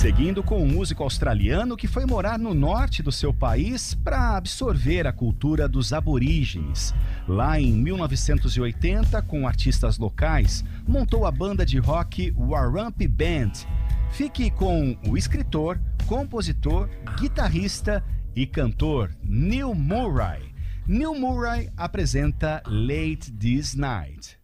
Seguindo com um músico australiano que foi morar no norte do seu país para absorver a cultura dos aborígenes. Lá em 1980, com artistas locais, montou a banda de rock Warumpi Band. Fique com o escritor, compositor, guitarrista e cantor Neil Murray. Neil Murray apresenta Late This Night.